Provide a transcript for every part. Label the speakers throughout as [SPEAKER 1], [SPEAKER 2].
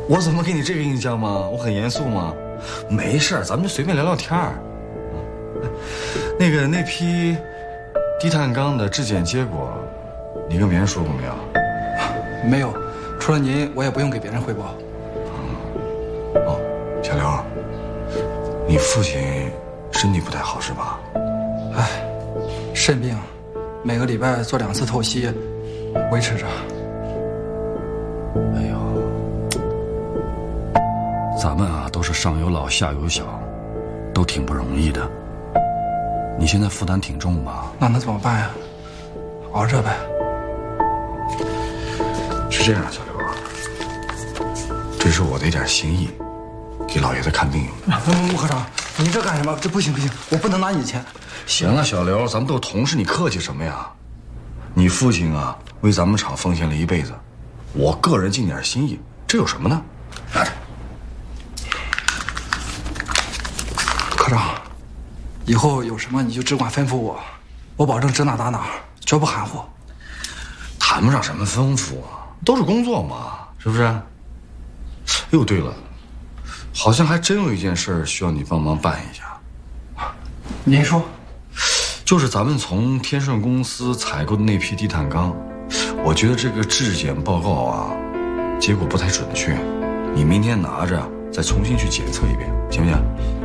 [SPEAKER 1] 我怎么给你这个印象吗？我很严肃吗？没事儿，咱们就随便聊聊天儿。那批低碳钢的质检结果，你跟别人说过没有？
[SPEAKER 2] 没有，除了您，我也不用给别人汇报。
[SPEAKER 1] 哦，小刘，你父亲身体不太好是吧？
[SPEAKER 2] 哎，肾病，每个礼拜做2次透析，维持着。
[SPEAKER 1] 哎呦，咱们啊都是上有老下有小，都挺不容易的。你现在负担挺重吧？
[SPEAKER 2] 那能怎么办呀？熬着呗。
[SPEAKER 1] 是这样，小刘啊，这是我的一点心意，给老爷子看病用的。
[SPEAKER 2] 穆科长，您这干什么？这不行，我不能拿你钱。
[SPEAKER 1] 行了，小刘，咱们都是同事，你客气什么呀？你父亲啊，为咱们厂奉献了一辈子，我个人尽点心意，这有什么呢？拿着。
[SPEAKER 2] 科长，以后有什么你就只管吩咐我，我保证指哪打哪，绝不含糊。
[SPEAKER 1] 谈不上什么吩咐啊，都是工作嘛，是不是？哟，对了，好像还真有一件事需要你帮忙办一下。
[SPEAKER 2] 您说。
[SPEAKER 1] 就是咱们从天顺公司采购的那批低碳钢，我觉得这个质检报告啊，结果不太准确，你明天拿着再重新去检测一遍，行不行？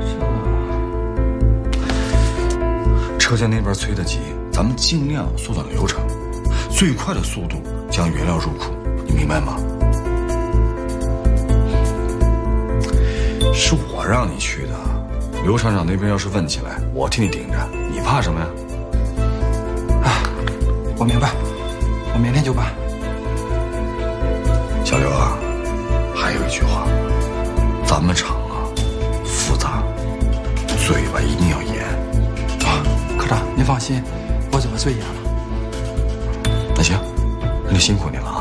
[SPEAKER 1] 车间那边催得急，咱们尽量缩短流程，最快的速度将原料入库，你明白吗？是我让你去的，刘厂长那边要是问起来，我替你顶着，你怕什么呀？
[SPEAKER 2] 哎，我明白，我明天就办。
[SPEAKER 1] 小刘啊，还有一句话，咱们厂啊复杂，嘴巴一定要严。
[SPEAKER 2] 啊，科长您放心，我嘴巴最严了。
[SPEAKER 1] 那行，那就辛苦你了啊。